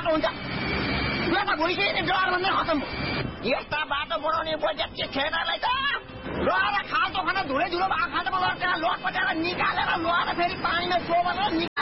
बाटो हुन्छ यो त भुइँसिने डर भन्ने खतम भयो यस्ता बाटो बनाउने बजेट के ठेकेदारलाई त लोहार खाल्टो खाना धुलै धुलो भएको खाल्टोमा लड्केर लोट पटेर निकालेर लोहार फेरि पानीमा चोबेर